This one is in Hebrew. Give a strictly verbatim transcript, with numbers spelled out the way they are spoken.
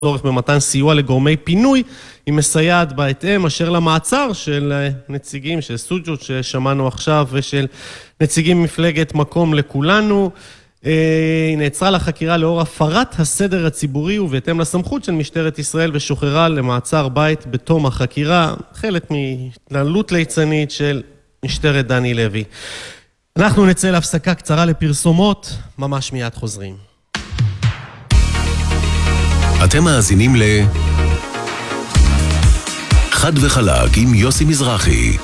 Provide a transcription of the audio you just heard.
צורך במתן סיוע לגורמי פינוי, היא מסייעת בהתאם אשר למעצר של נציגים של סוג'ות ששמענו עכשיו ושל נציגים מפלגת מקום לכולנו. היא נעצרה לחקירה לאור הפרת הסדר הציבורי ובהתאם לסמכות של משטרת ישראל ושוחררה למעצר בית בתום החקירה, חלק מהתנהלות ליצנית של משטרת דני לוי. אנחנו נצא להפסקה קצרה לפרסומות, ממש מיד חוזרים. אתם מאזינים ל... חד וחלק עם יוסי מזרחי.